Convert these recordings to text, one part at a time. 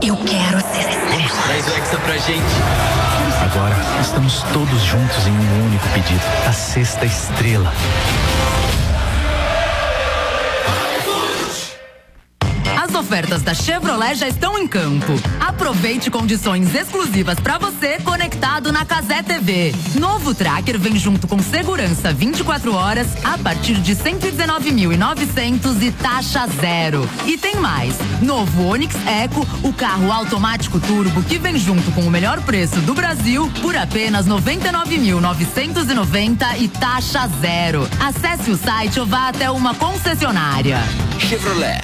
Eu quero ser estrela. Traz o Hexa pra gente. Agora estamos todos juntos em um único pedido: a sexta estrela. As ofertas da Chevrolet já estão em campo. Aproveite condições exclusivas para você conectado na Cazé TV. Novo Tracker vem junto com segurança 24 horas a partir de 119.900 e taxa zero. E tem mais. Novo Onix Eco, o carro automático turbo que vem junto com o melhor preço do Brasil por apenas 99.990 e taxa zero. Acesse o site ou vá até uma concessionária. Chevrolet.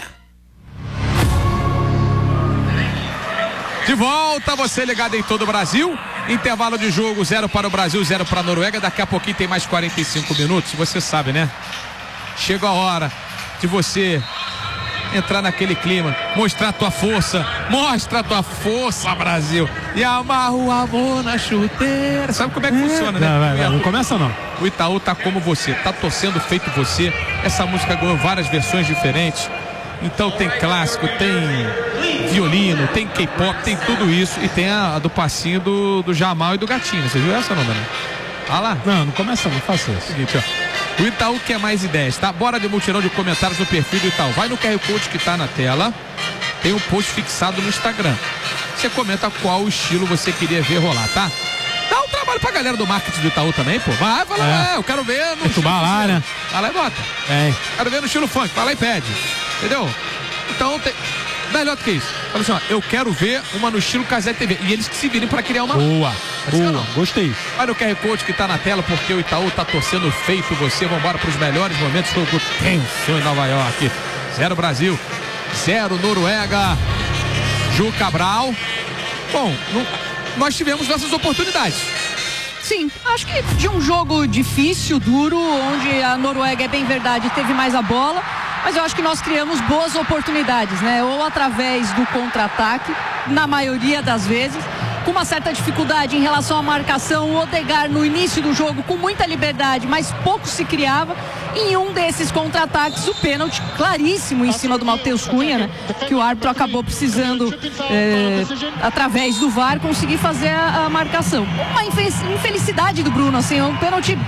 De volta, você ligado em todo o Brasil. Intervalo de jogo, 0 para o Brasil, 0 para a Noruega. Daqui a pouquinho tem mais 45 minutos. Você sabe, né? Chega a hora de você entrar naquele clima, mostrar a tua força. Mostra a tua força, Brasil. E amarra o amor na chuteira. Sabe como é que funciona, né? Não começa não. O Itaú tá como você, tá torcendo feito você. Essa música ganhou várias versões diferentes. Então tem clássico, tem violino, tem K-pop, tem tudo isso. E tem a do passinho do Jamal e do Gatinho. Você viu essa, não, Dani? Olha lá. Não começa não, faça isso. Seguinte, ó. O Itaú quer mais ideias, tá? Bora de multirão de comentários no perfil do Itaú. Vai no QR Code que tá na tela. Tem um post fixado no Instagram. Você comenta qual estilo você queria ver rolar, tá? Dá um trabalho pra galera do marketing do Itaú também, pô. Vai, fala lá, eu quero ver no estilo lá, né? Vai lá e bota. Quero ver no estilo funk, vai lá e pede. Entendeu? Então, melhor do que isso. Fala assim, ó, eu quero ver uma no estilo Cazé TV. E eles que se virem pra criar uma. Boa, gostei. Vai no QR Code que tá na tela, porque o Itaú tá torcendo feito você. Vambora pros melhores momentos. Jogo tenso em Nova York. 0 Brasil, 0 Noruega. Ju Cabral. Bom, nós tivemos nossas oportunidades. Sim, acho que de um jogo difícil, duro, onde a Noruega, é bem verdade, teve mais a bola, mas eu acho que nós criamos boas oportunidades, né? Ou através do contra-ataque, na maioria das vezes, com uma certa dificuldade em relação à marcação. O Odegaard no início do jogo com muita liberdade, mas pouco se criava. Em um desses contra-ataques, o pênalti claríssimo em cima do Matheus Cunha, né? Que o árbitro acabou precisando, através do VAR, conseguir fazer a marcação. Uma infelicidade do Bruno, assim, um pênalti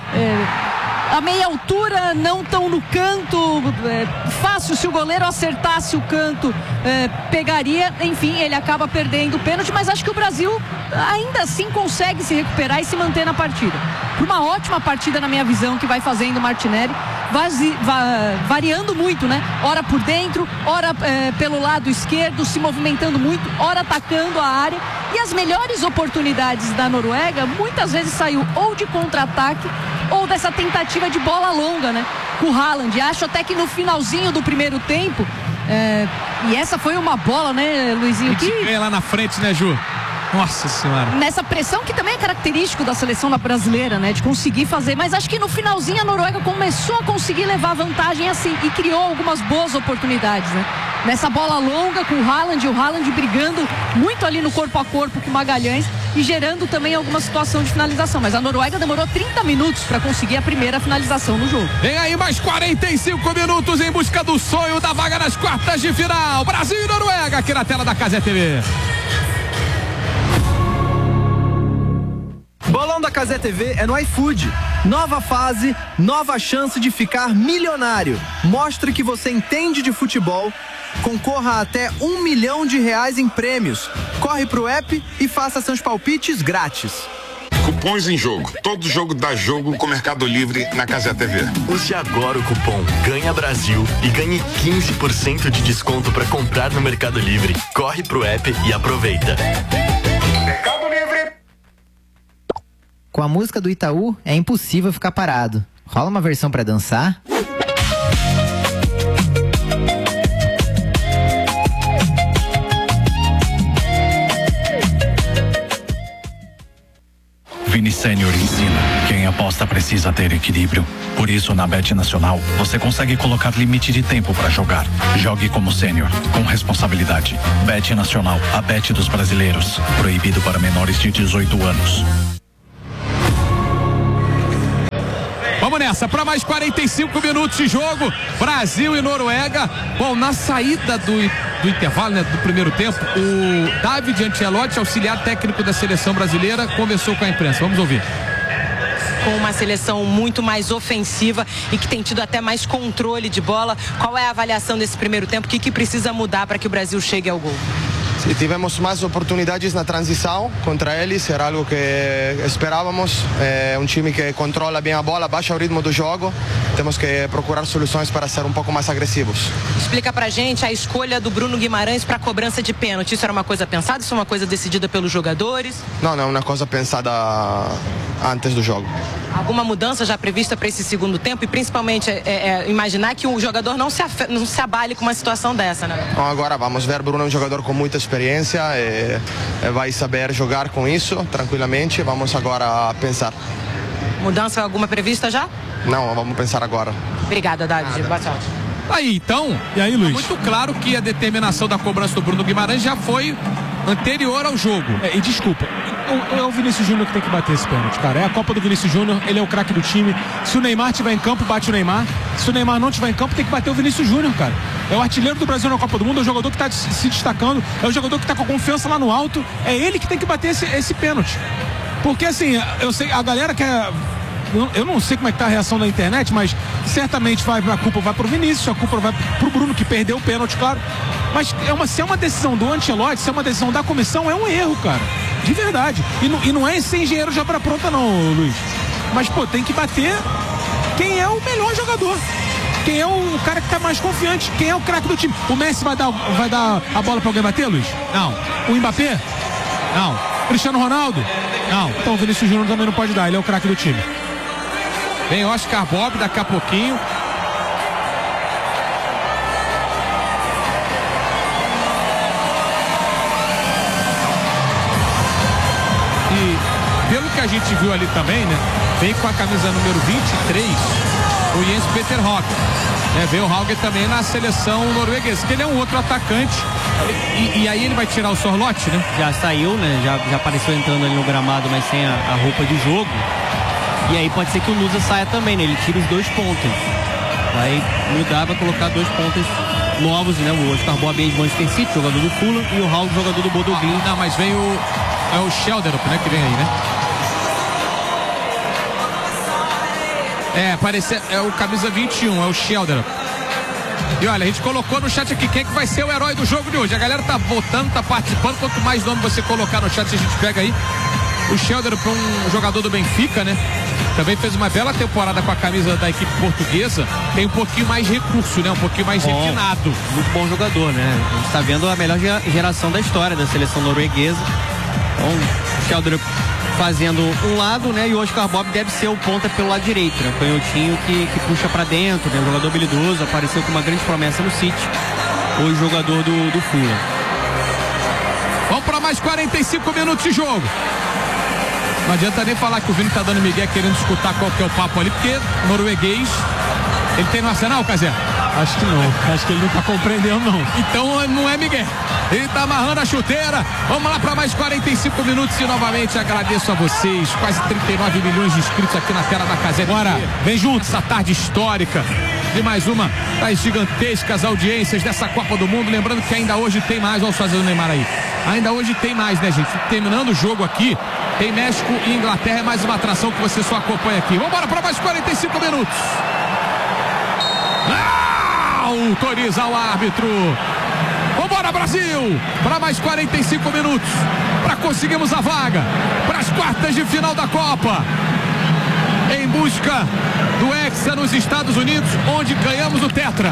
a meia altura, não tão no canto, fácil, se o goleiro acertasse o canto, pegaria. Enfim, ele acaba perdendo o pênalti, mas acho que o Brasil ainda assim consegue se recuperar e se manter na partida. Uma ótima partida, na minha visão, que vai fazendo o Martinelli, variando muito, né? Ora por dentro, ora pelo lado esquerdo, se movimentando muito, ora atacando a área. E as melhores oportunidades da Noruega muitas vezes saiu ou de contra-ataque ou dessa tentativa de bola longa, né? Com o Haaland. Acho até que no finalzinho do primeiro tempo, e essa foi uma bola, né, Luizinho? Que ganha lá na frente, né, Ju? Nossa senhora. Nessa pressão que também é característico da seleção brasileira, né? De conseguir fazer. Mas acho que no finalzinho a Noruega começou a conseguir levar vantagem assim e criou algumas boas oportunidades, né? Nessa bola longa com o Haaland brigando muito ali no corpo a corpo com o Magalhães e gerando também alguma situação de finalização. Mas a Noruega demorou 30 minutos para conseguir a primeira finalização no jogo. Vem aí mais 45 minutos em busca do sonho da vaga nas quartas de final. Brasil e Noruega aqui na tela da Cazé TV. Bolão da Cazé TV é no iFood. Nova fase, nova chance de ficar milionário. Mostre que você entende de futebol. Concorra a até R$1 milhão em prêmios. Corre pro app e faça seus palpites grátis. Cupons em jogo. Todo jogo dá jogo com Mercado Livre na Cazé TV. Use agora o cupom Ganha Brasil e ganhe 15% de desconto para comprar no Mercado Livre. Corre pro app e aproveita. Mercado Livre. Com a música do Itaú, é impossível ficar parado. Rola uma versão pra dançar? Vini Sênior ensina. Quem aposta precisa ter equilíbrio. Por isso, na Bet Nacional, você consegue colocar limite de tempo para jogar. Jogue como sênior, com responsabilidade. Bet Nacional, a bet dos brasileiros. Proibido para menores de 18 anos. Vamos nessa. nessa para mais 45 minutos de jogo. Brasil e Noruega. Bom, na saída do intervalo, né, do primeiro tempo, o David Ancelotti, auxiliar técnico da seleção brasileira, conversou com a imprensa. Vamos ouvir. Com uma seleção muito mais ofensiva e que tem tido até mais controle de bola. Qual é a avaliação desse primeiro tempo? O que precisa mudar para que o Brasil chegue ao gol? Tivemos mais oportunidades na transição contra eles, era algo que esperávamos. É um time que controla bem a bola, baixa o ritmo do jogo. Temos que procurar soluções para ser um pouco mais agressivos. Explica pra gente a escolha do Bruno Guimarães para a cobrança de pênalti. Isso era uma coisa pensada? Isso é uma coisa decidida pelos jogadores? Não, é uma coisa pensada antes do jogo. Alguma mudança já prevista para esse segundo tempo? E principalmente imaginar que o jogador não se abale com uma situação dessa, né? Então, agora vamos ver. Bruno é um jogador com muita experiência e vai saber jogar com isso tranquilamente. Vamos agora pensar. Mudança alguma prevista já? Não, vamos pensar agora. Obrigada, David. Boa sorte. Aí, então, e aí, Luiz? Muito claro que a determinação da cobrança do Bruno Guimarães já foi anterior ao jogo. E desculpa, é o Vinícius Júnior que tem que bater esse pênalti, cara. É a Copa do Vinícius Júnior, ele é o craque do time. Se o Neymar estiver em campo, bate o Neymar. Se o Neymar não estiver em campo, tem que bater o Vinícius Júnior, cara. É o artilheiro do Brasil na Copa do Mundo, é o jogador que está se destacando, é o jogador que está com confiança lá no alto. É ele que tem que bater esse pênalti. Porque assim, eu sei, a galera quer... Eu não sei como é que tá a reação da internet, mas certamente a culpa vai pro Vinícius, a culpa vai pro Bruno, que perdeu o pênalti, claro. Mas se é uma decisão do Ancelotti, se é uma decisão da comissão, é um erro, cara. De verdade. E não é ser engenheiro de obra pronta, não, Luiz. Mas, pô, tem que bater quem é o melhor jogador. Quem é o cara que tá mais confiante. Quem é o craque do time. O Messi vai dar a bola pra alguém bater, Luiz? Não. O Mbappé? Não. Cristiano Ronaldo? Não. Então o Vinícius Júnior também não pode dar, ele é o craque do time. Vem Oscar Bob daqui a pouquinho. E pelo que a gente viu ali também, né? Vem com a camisa número 23 o Jens Peter Hauge. Veio o Hauge também na seleção norueguesa, que ele é um outro atacante. E aí ele vai tirar o Sorloth, né? Já saiu, né? Já apareceu entrando ali no gramado, mas sem a roupa de jogo. E aí pode ser que o Lusa saia também, né? Ele tira os 2 pontos. Vai mudar, vai colocar 2 pontos novos, né? O Oscar Bob é de Manchester City, jogador do Fulham, e o Hauge, jogador do Bodo Glimt. Não, mas vem o Sheldrup, né? Que vem aí, né? Parece, é o camisa 21, é o Sheldrup. E olha, a gente colocou no chat aqui quem é que vai ser o herói do jogo de hoje. A galera tá votando, tá participando. Quanto mais nome você colocar no chat, a gente pega aí. O Sheldrup é um jogador do Benfica, né? Também fez uma bela temporada com a camisa da equipe portuguesa. Tem um pouquinho mais recurso, né? Um pouquinho mais refinado. Muito bom jogador, né? A gente tá vendo a melhor geração da história da seleção norueguesa. Então, o Sheldrup fazendo um lado, né? E o Oscar Bob deve ser o ponta pelo lado direito, né? O canhotinho que puxa pra dentro, né? Um jogador habilidoso, apareceu com uma grande promessa no City. Hoje jogador do Fulham. Vamos pra mais 45 minutos de jogo. Não adianta nem falar que o Vini tá dando migué querendo escutar qual que é o papo ali, porque o norueguês, ele tem no Arsenal, Cazé? Acho que não. Acho que ele não tá compreendendo, não. Então não é migué. Ele tá amarrando a chuteira. Vamos lá para mais 45 minutos e novamente agradeço a vocês. Quase 39 milhões de inscritos aqui na tela da Cazé. Bora, vem junto. Essa tarde histórica de mais uma das gigantescas audiências dessa Copa do Mundo. Lembrando que ainda hoje tem mais. Olha o fazer do Neymar aí. Ainda hoje tem mais, né, gente? Terminando o jogo aqui, tem México e Inglaterra. É mais uma atração que você só acompanha aqui. Vamos embora para mais 45 minutos. Autoriza o árbitro. Vambora, Brasil! Para mais 45 minutos. Para conseguirmos a vaga para as quartas de final da Copa. Em busca do Hexa nos Estados Unidos, onde ganhamos o Tetra.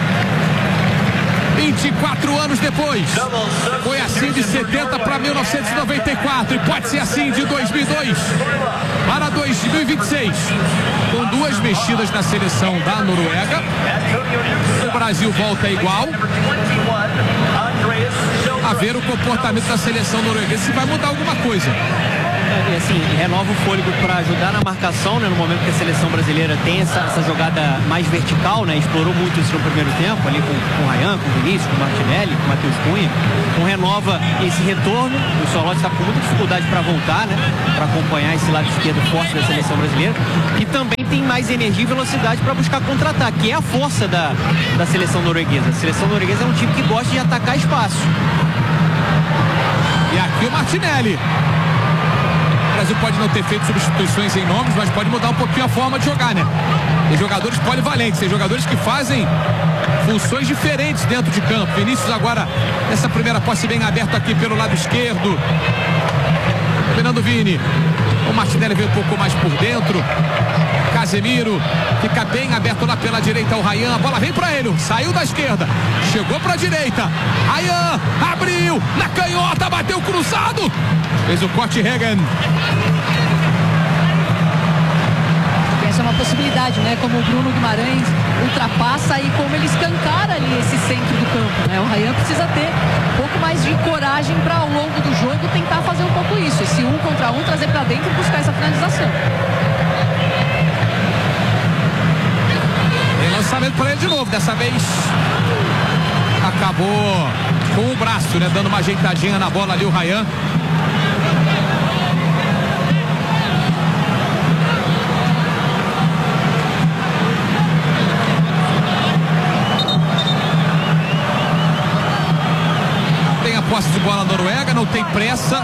24 anos depois. Foi assim de 70 para 1994 e pode ser assim de 2002 para 2026. Com 2 mexidas na seleção da Noruega. O Brasil volta igual. A ver o comportamento comportamento da seleção norueguesa, se vai mudar alguma coisa. E assim, renova o fôlego para ajudar na marcação, né? No momento que a seleção brasileira tem essa jogada mais vertical, né? Explorou muito isso no primeiro tempo, ali com o Ryan, com o Vinícius, com o Martinelli, com o Matheus Cunha. Então renova esse retorno. O Sorloth está com muita dificuldade para voltar, né? Para acompanhar esse lado esquerdo forte da seleção brasileira. E também tem mais energia e velocidade para buscar contra-ataque, que é a força da seleção norueguesa. A seleção norueguesa é um time que gosta de atacar espaço. E aqui o Martinelli. O Brasil pode não ter feito substituições em nomes, mas pode mudar um pouquinho a forma de jogar, né? Tem jogadores polivalentes, tem jogadores que fazem funções diferentes dentro de campo. Vinícius agora, nessa primeira posse bem aberto aqui pelo lado esquerdo. Fernando Vini. O Martinelli veio um pouco mais por dentro. Casemiro fica bem aberto lá pela direita. O Ryan, a bola vem pra ele, saiu da esquerda, chegou pra direita. Ryan abriu na canhota, bateu cruzado, fez o corte. Hagen. Essa é uma possibilidade, né? Como o Bruno Guimarães ultrapassa e como ele escancara ali esse centro do campo, né? O Ryan precisa ter um pouco mais de coragem para ao longo do jogo tentar fazer um pouco isso, esse 1 contra 1, trazer para dentro e buscar essa finalização. Tem lançamento para ele de novo, dessa vez acabou com o braço, né? Dando uma ajeitadinha na bola ali o Ryan. Posse de bola Noruega, não tem pressa.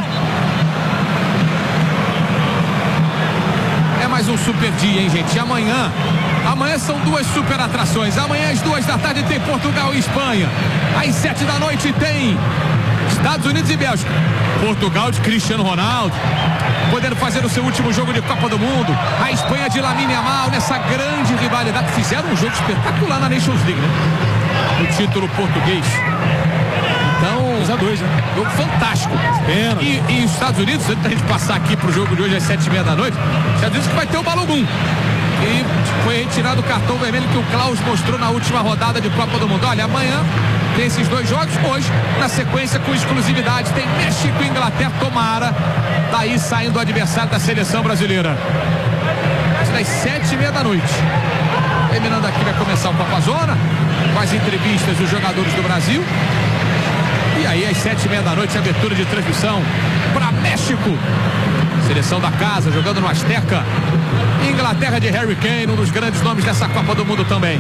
É mais um super dia, hein, gente? Amanhã são duas super atrações. Amanhã às 2h tem Portugal e Espanha. Às 7h tem Estados Unidos e Bélgica. Portugal de Cristiano Ronaldo, podendo fazer o seu último jogo de Copa do Mundo. A Espanha de Lamine Yamal, nessa grande rivalidade. Fizeram um jogo espetacular na Nations League, né? O título português. Então, 2-2, né? Jogo fantástico. E os Estados Unidos, antes da gente passar aqui pro jogo de hoje às 7h30 da noite, os Estados Unidos que vai ter o Balogun. E foi retirado o cartão vermelho que o Klaus mostrou na última rodada de Copa do Mundo. Olha, amanhã tem esses dois jogos. Hoje, na sequência, com exclusividade, tem México e Inglaterra. Tomara, daí saindo o adversário da seleção brasileira. Às 7h30 da noite. Terminando aqui, vai começar o Copa Zona, com as entrevistas dos jogadores do Brasil. E aí, às 7h30 da noite, abertura de transmissão para México. Seleção da casa, jogando no Azteca. Inglaterra de Harry Kane, um dos grandes nomes dessa Copa do Mundo também.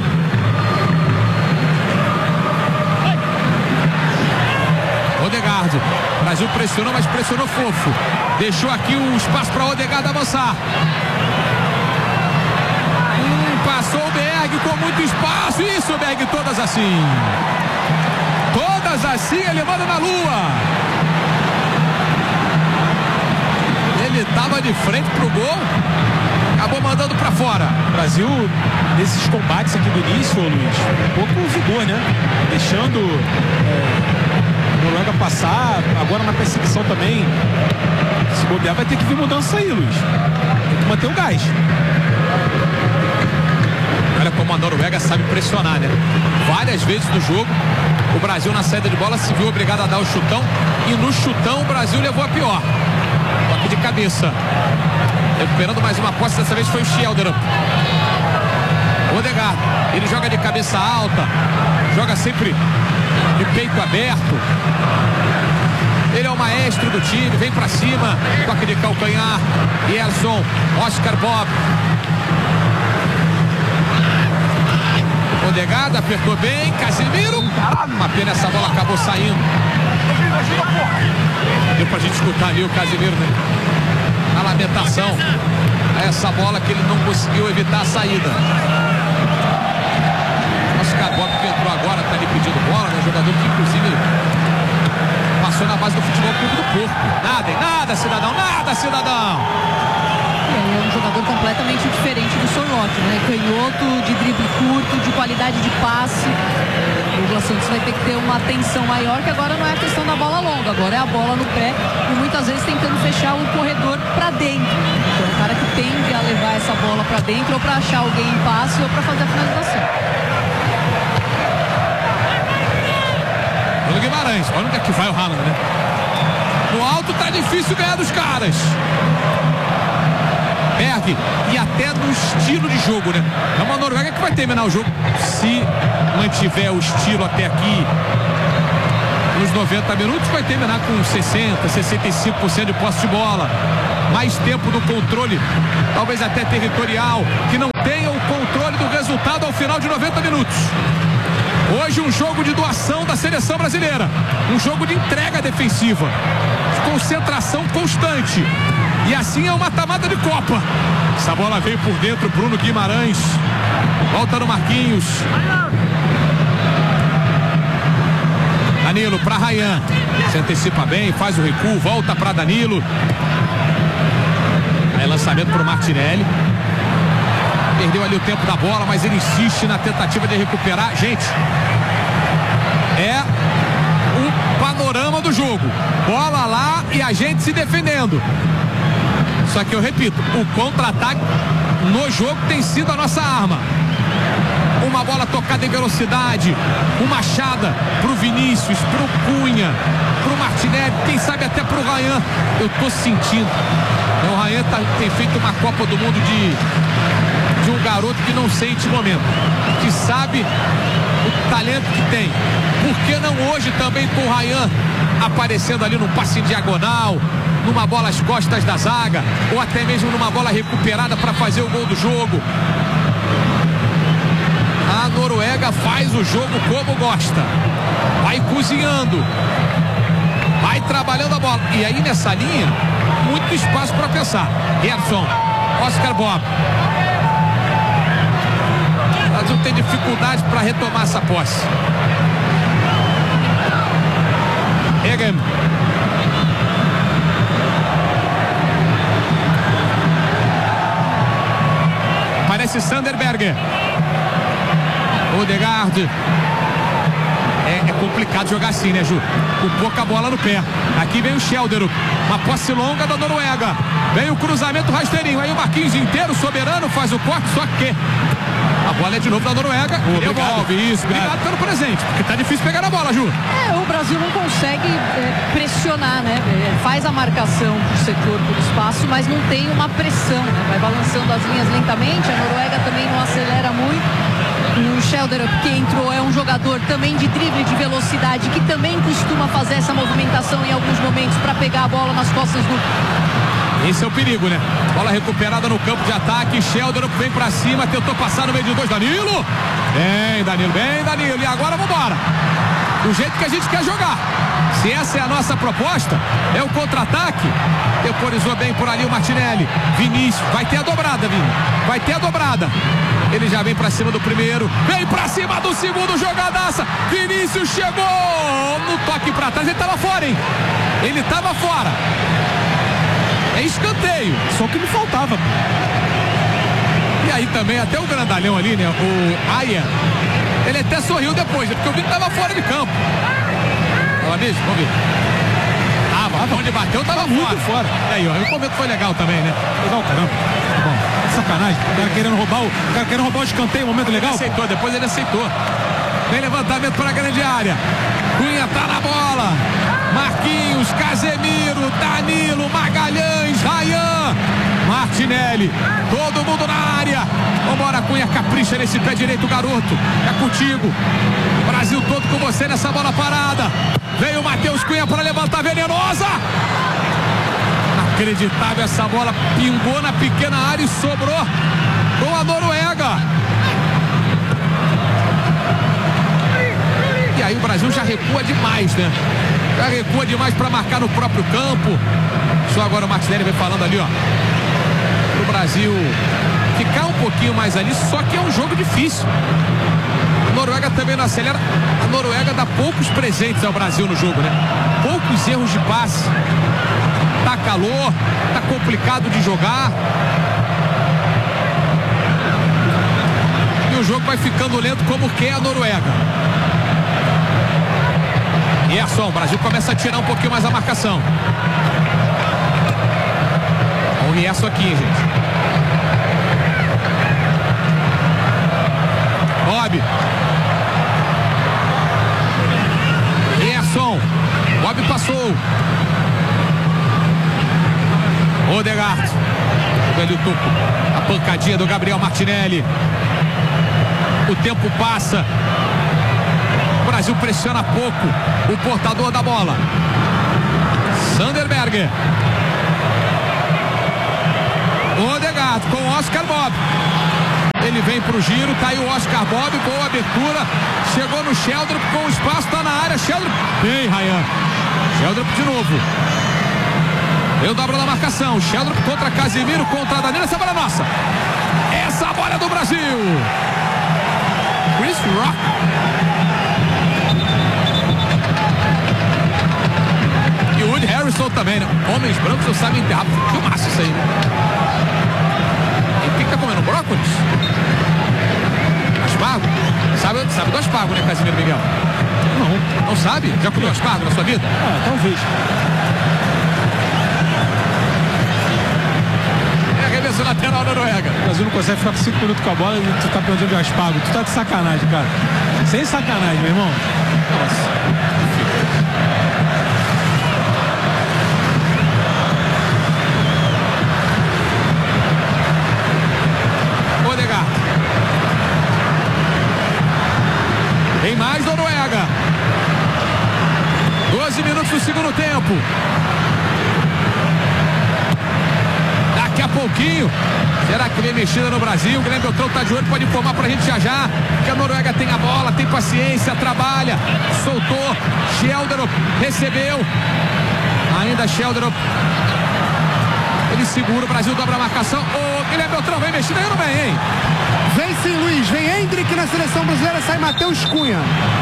Odegaard. O Brasil pressionou, mas pressionou fofo. Deixou aqui o espaço para Odegaard avançar. Passou o Berg com muito espaço. Isso, Berg, todas assim. Todas assim, ele manda na lua. Ele estava de frente pro gol, acabou mandando para fora. O Brasil, nesses combates aqui do início, Luiz, um pouco vigor, né? Deixando a Noruega passar, agora na perseguição também. Se bobear, vai ter que vir mudança aí, Luiz. Tem que manter o gás. Olha como a Noruega sabe pressionar, né? Várias vezes no jogo, o Brasil na saída de bola se viu obrigado a dar o chutão, e no chutão o Brasil levou a pior. Toque de cabeça. Recuperando mais uma posse, dessa vez foi o Schelder. Odegaard, ele joga de cabeça alta, joga sempre de peito aberto. Ele é o maestro do time, vem pra cima, toque de calcanhar. Yerson, Oscar Bob. Odegaard apertou bem, Casemiro. Uma pena, essa bola acabou saindo. Deu pra gente escutar ali o Casemiro, né? A lamentação. Essa bola que ele não conseguiu evitar a saída. Oscar Bob, que entrou agora, tá ali pedindo bola, né? Jogador que inclusive passou na base do Futebol Clube do Porto. Nada, hein? Nada, cidadão, nada, cidadão. É um jogador completamente diferente do Sorloth, né? Canhoto, de drible curto, de qualidade de passe. O Douglas Santos vai ter que ter uma atenção maior, que agora não é a questão da bola longa, agora é a bola no pé e muitas vezes tentando fechar o corredor para dentro. Então, o cara que tende a levar essa bola para dentro, ou para achar alguém em passe, ou para fazer a finalização. Bruno Guimarães. Olha onde é que vai o Haaland, né? No alto tá difícil ganhar dos caras. Berg, e até no estilo de jogo, né? É uma Noruega que vai terminar o jogo, se mantiver o estilo até aqui, nos 90 minutos, vai terminar com 60%, 65% de posse de bola. Mais tempo no controle, talvez até territorial, que não tenha o controle do resultado ao final de 90 minutos. Hoje um jogo de doação da seleção brasileira, um jogo de entrega defensiva, de concentração constante, e assim é uma mata-mata de Copa. Essa bola veio por dentro, Bruno Guimarães, volta no Marquinhos, Danilo para Rayan, se antecipa bem, faz o recuo, volta para Danilo, aí lançamento para o Martinelli. Perdeu ali o tempo da bola, mas ele insiste na tentativa de recuperar. Gente, é o panorama do jogo. Bola lá e a gente se defendendo. Só que eu repito, o contra-ataque no jogo tem sido a nossa arma. Uma bola tocada em velocidade, uma machada pro Vinícius, pro Cunha, pro Martinelli, quem sabe até pro Rayan. Eu tô sentindo. O Rayan tem feito uma Copa do Mundo de um garoto que não sente momento, que sabe o talento que tem. Por que não hoje também com o Rayan aparecendo ali num passe em diagonal, numa bola às costas da zaga, ou até mesmo numa bola recuperada para fazer o gol do jogo? A Noruega faz o jogo como gosta, vai cozinhando, vai trabalhando a bola, e aí nessa linha muito espaço para pensar. Gerson, Oscar Bob, o Brasil tem dificuldade para retomar essa posse. Egem, parece Sanderberg, Odegaard. É complicado jogar assim, né, Ju? Com pouca bola no pé. Aqui vem o Schelderup, uma posse longa da Noruega. Vem o cruzamento rasteirinho. Aí o Marquinhos inteiro, soberano, faz o corte, só que a bola é de novo da Noruega. Devolve isso. Obrigado pelo presente, porque tá difícil pegar a bola, Ju. O Brasil não consegue pressionar, né? Faz a marcação pro setor, por espaço, mas não tem uma pressão, né? Vai balançando as linhas lentamente. A Noruega também não acelera muito. O Schelderup, que entrou, é um jogador também de drible, de velocidade, que também costuma fazer essa movimentação em alguns momentos para pegar a bola nas costas do... Esse é o perigo, né? Bola recuperada no campo de ataque. Schelderup vem pra cima, tentou passar no meio de dois. Danilo! Bem, Danilo. E agora vambora. Do jeito que a gente quer jogar. Se essa é a nossa proposta, é o contra-ataque. Temporizou bem por ali o Martinelli. Vinícius, vai ter a dobrada, Vini. Vai ter a dobrada. Ele já vem pra cima do primeiro. Vem pra cima do segundo, jogadaça. Vinícius chegou no toque pra trás. Ele tava fora, hein? Ele tava fora. É escanteio. Só o que me faltava. E aí também, até o grandalhão ali, né? O Aya, ele até sorriu depois, porque o Vini tava fora de campo. Olha mesmo, vamos ver. Onde bateu tava muito fora. E aí, ó, o momento foi legal também, né? Legal, caramba. Bom, sacanagem. O cara querendo roubar o escanteio, momento legal. Ele aceitou, depois ele aceitou. Vem levantamento para a grande área. Cunha tá na bola. Marquinhos, Casemiro, Danilo, Magalhães, Rayan, Martinelli, todo mundo na área. Vambora, Cunha, capricha nesse pé direito, garoto. É contigo. Brasil todo com você nessa bola parada. Veio o Matheus Cunha para levantar, venenosa. Inacreditável, essa bola pingou na pequena área e sobrou com a Noruega. E aí o Brasil já recua demais, né? Já recua demais para marcar no próprio campo. Só agora o Martinelli vem falando ali, ó, pro Brasil ficar um pouquinho mais ali, só que é um jogo difícil. A Noruega também não acelera. A Noruega dá poucos presentes ao Brasil no jogo, né? Poucos erros de passe. Tá calor, tá complicado de jogar. E o jogo vai ficando lento como quer a Noruega. Gerson, o Brasil começa a tirar um pouquinho mais a marcação. Olha o Gerson aqui, gente. Bob. passou. Odegaard. Velho Tuco. A pancadinha do Gabriel Martinelli. O tempo passa. O Brasil pressiona pouco o portador da bola. Sanderberger. Odegaard com Oscar Bob. Ele vem pro giro, tá aí o Oscar Bob, boa abertura. Chegou no Sheldrup com espaço, tá na área. Sheldrup. Vem, Ryan. Sheldrup de novo. Eu dobro na marcação. Sheldrup contra Casemiro, contra Danilo. Essa bola é nossa. Essa bola é do Brasil. Chris Rock. E o Woody Harrison também, né? Homens brancos não sabem enterrar. Que massa isso aí, né? E quem tá comendo brócolis? Aspargo? Sabe do aspargo, né, Casimiro Miguel? Não sabe? Já comeu aspargo na sua vida? Talvez. Arremesso lateral da Noruega. O Brasil não consegue ficar 5 minutos com a bola e tu tá perguntando de aspargo. Tu tá de sacanagem, cara. Sem sacanagem, meu irmão. Nossa. Odegaard. Tem mais Noruega. 12 minutos do segundo tempo. Daqui a pouquinho, será que vem mexida no Brasil? O Guilherme Beltrão tá de olho, pode informar pra gente já que a Noruega tem a bola, tem paciência, trabalha, soltou, Sheldrup recebeu, ainda Sheldrup, ele segura, o Brasil dobra a marcação. O Guilherme Beltrão vem mexida aí, não vem, hein? Vem sim, Luiz, vem Hendrick na seleção brasileira, sai Matheus Cunha.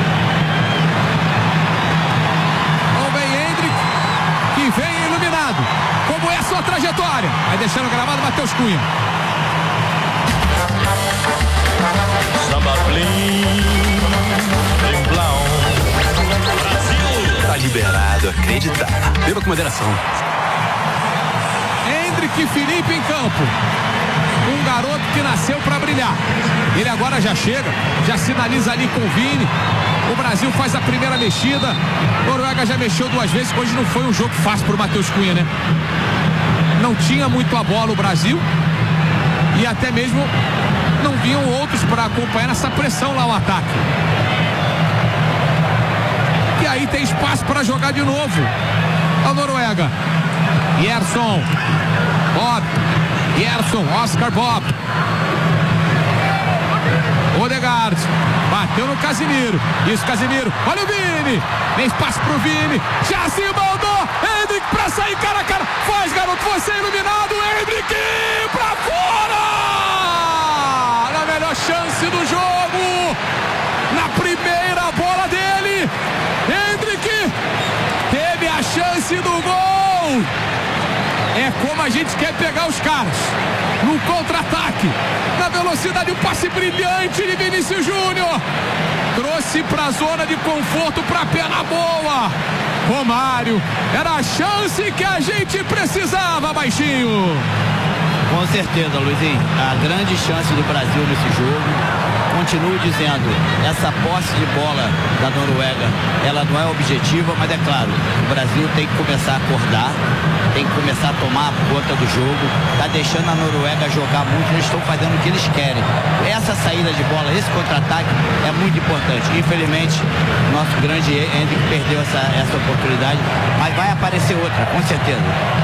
Que vem iluminado. Como é a sua trajetória? Vai deixando gravado Matheus Cunha. Samba blim, blim blão. Brasil. Tá liberado, acreditar. Beba com moderação. Hendrick e Felipe em campo. Um garoto que nasceu para brilhar. Ele agora já chega, já sinaliza ali com o Vini. O Brasil faz a primeira mexida. Noruega já mexeu 2 vezes. Hoje não foi um jogo fácil pro Matheus Cunha, né? Não tinha muito a bola o Brasil. E até mesmo não vinham outros para acompanhar essa pressão lá no ataque. E aí tem espaço para jogar de novo a Noruega. Gerson, Bob, Gerson, Oscar Bob, Odegaard, bateu no Casemiro. Isso, Casemiro, olha o Vini, tem espaço pro Vini, já se mandou, Hendrick pra sair cara a cara, faz, garoto, você iluminado, Hendrick pra fora, na melhor chance do jogo, na primeira bola dele, Hendrick teve a chance do gol. É como a gente quer pegar os caras no contra-ataque, na velocidade, um passe brilhante de Vinícius Júnior, trouxe pra zona de conforto, pra perna boa. Romário, era a chance que a gente precisava, baixinho. Com certeza, Luizinho, a grande chance do Brasil nesse jogo. Continuo dizendo, essa posse de bola da Noruega, ela não é objetiva, mas é claro, o Brasil tem que começar a acordar, tem que começar a tomar conta do jogo, tá deixando a Noruega jogar muito, eles estão fazendo o que eles querem. Essa saída de bola, esse contra-ataque é muito importante. Infelizmente, nosso grande Hendrick perdeu essa oportunidade, mas vai aparecer outra, com certeza.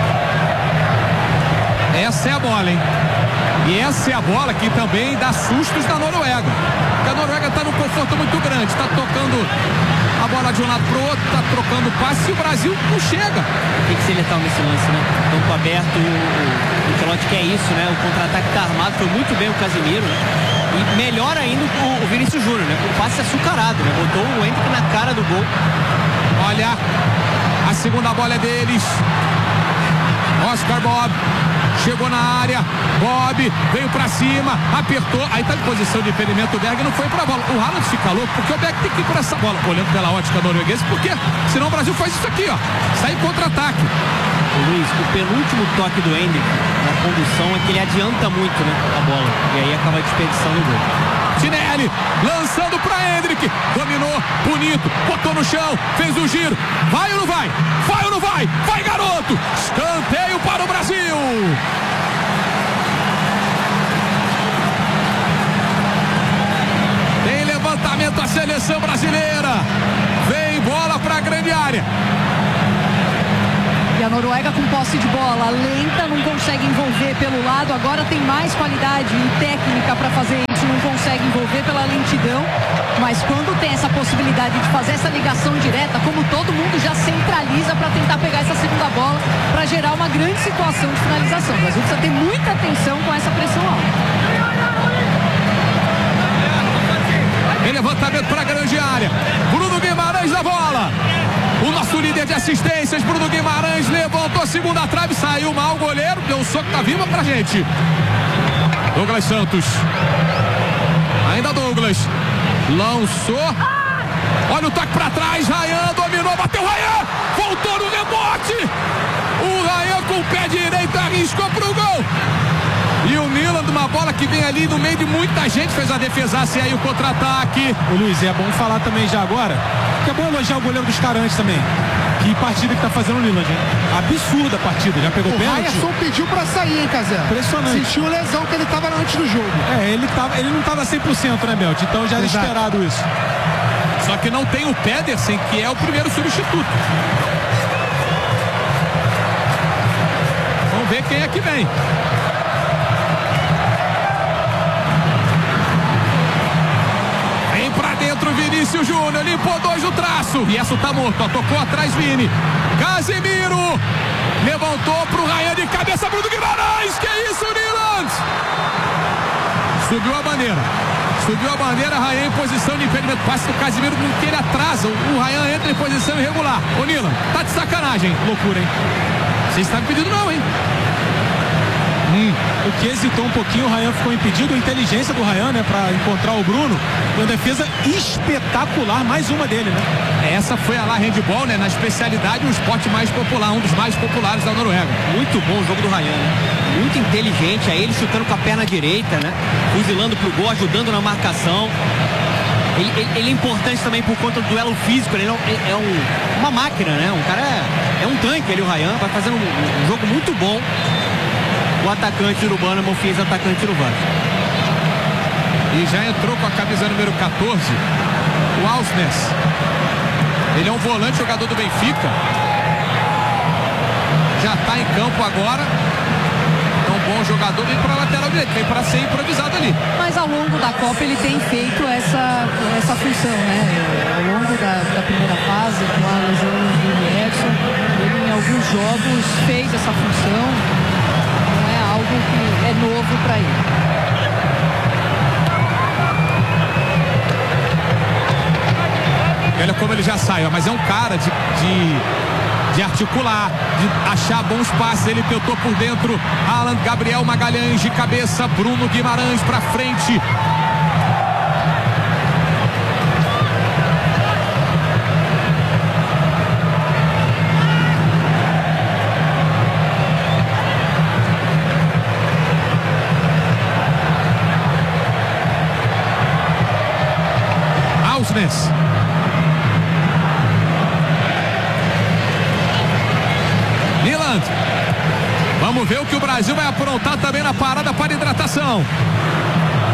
Essa é a bola, hein? E essa é a bola que também dá sustos na Noruega. Porque a Noruega está num conforto muito grande, está tocando a bola de um lado pro outro, está trocando passe e o Brasil não chega. Tem que ser letal nesse lance, né? Campo aberto, o Ancelotti quer isso, né? O contra-ataque tá armado, foi muito bem o Casemiro, né? E melhor ainda o Vinícius Júnior, né? O passe açucarado, né? Botou o Hendrick na cara do gol. Olha, a segunda bola é deles. Oscar Bob chegou na área, Bob veio pra cima, apertou, aí tá em posição de impedimento o Berg, não foi pra bola. O Haaland fica louco porque o Berg tem que ir por essa bola, olhando pela ótica norueguesa, porque senão o Brasil faz isso aqui, ó, sai em contra-ataque. Luiz, o penúltimo toque do Hendrick na condução é que ele adianta muito, né, a bola, e aí acaba desperdiçando o gol. Martinelli, lançando para Endrick, dominou, bonito, botou no chão, fez o giro, vai ou não vai? Vai ou não vai? Vai, garoto! Escanteio para o Brasil! Tem levantamento a seleção brasileira, vem bola para a grande área. E a Noruega com posse de bola lenta, não consegue envolver pelo lado, agora tem mais qualidade e técnica para fazer isso, não consegue envolver pela lentidão, mas quando tem essa possibilidade de fazer essa ligação direta, como todo mundo já centraliza para tentar pegar essa segunda bola, para gerar uma grande situação de finalização. O Brasil precisa ter muita atenção com essa pressão alta. Em levantamento para a grande área, Bruno Guimarães na bola. O nosso líder de assistências, Bruno Guimarães, levantou a segunda trave, saiu mal o goleiro, deu um soco da viva pra gente. Douglas Santos. Ainda Douglas. Lançou. Olha o toque pra trás, Ryan dominou, bateu Ryan, voltou no rebote. O Ryan com o pé direito arriscou pro gol. E o Milan, de uma bola que vem ali no meio de muita gente, fez a defesaça e aí o contra-ataque. Ô Luiz, é bom falar também já agora, que é bom elogiar o goleiro dos caras antes também. Que partida que tá fazendo o Milan, gente. Absurda a partida, já pegou pênalti. O Ryerson pediu pra sair, hein, Casé? Impressionante. Sentiu lesão que ele tava antes do jogo. Ele não tava 100%, né, Belt? Então já era esperado isso. Só que não tem o Pedersen, que é o primeiro substituto. Vamos ver quem é que vem. Vinícius Júnior, limpou dois no traço. E essa tá morto, ó, tocou atrás Vini. Casemiro levantou pro Ryan de cabeça, Bruno Guimarães. Que isso, Niland? Subiu a bandeira, Ryan em posição de impedimento. Passe do Casemiro, que ele atrasa. O Ryan entra em posição irregular. Ô Niland, tá de sacanagem. Loucura, hein? Vocês estão impedindo não, hein? O que hesitou um pouquinho, o Ryan ficou impedido. A inteligência do Ryan, né, pra encontrar o Bruno. Uma defesa espetacular, mais uma dele, né? Essa foi a lá handball, né? Na especialidade, um esporte mais popular, um dos mais populares da Noruega. Muito bom o jogo do Ryan, né? Muito inteligente, aí ele chutando com a perna direita, né? Fuzilando pro gol, ajudando na marcação. Ele é importante também por conta do duelo físico. Ele é uma máquina, né? Um cara é um tanque, ele, o Ryan, vai fazendo um jogo muito bom. O atacante urbano, Monfils, atacante urbano. E já entrou com a camisa número 14, o Ausnes. Ele é um volante, jogador do Benfica. Já está em campo agora. É um bom jogador, vem para a lateral direita, vem para ser improvisado ali. Mas ao longo da Copa ele tem feito essa função, né? Ao longo da primeira fase, com a lesão do Edson, ele em alguns jogos fez essa função. Que é novo para ele. Olha como ele já sai, ó, mas é um cara de articular, de achar bons passes. Ele tentou por dentro, Alan Gabriel Magalhães de cabeça, Bruno Guimarães para frente. Niland. Vamos ver o que o Brasil vai aprontar também na parada para hidratação.